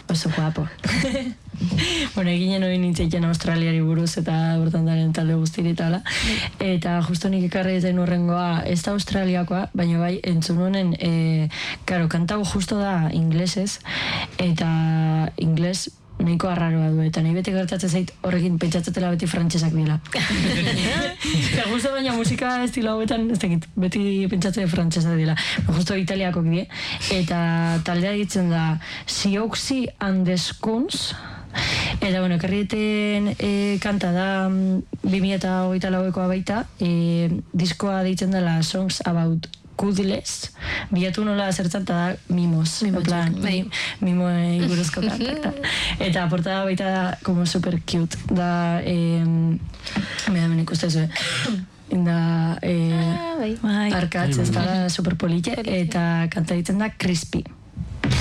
Oso guapo. Bueno, eginen hori nintzeiken Australiari buruz eta bertan daren talde guztiri eta eta justo nik ekarri zen urrengoa, ez da australiakoa, baina bai entzun honen, karo, kantago justo da inglesez, eta ingles nahiko arraroa du, eta nahi beti gertatzen zait horrekin pentsatzatela beti frantsesak dira. Eta justo baina musika estilo hauetan, ez dakit, beti pentsatzen frantsesak dira. Justo italiakok die, eta taldea ditzen da Siouxsie and the Scones, eta bueno, ekarrieten kanta da 2024koa baita, diskoa deitzen dela Songs About Goodless, bilatu nola zertzan da mimos, mimoei buruzko kanta. Eta portada baita da como super cute, da, me da menik ustez, da, arkatz, ez da super polite, eta kanta ditzen da Crispy.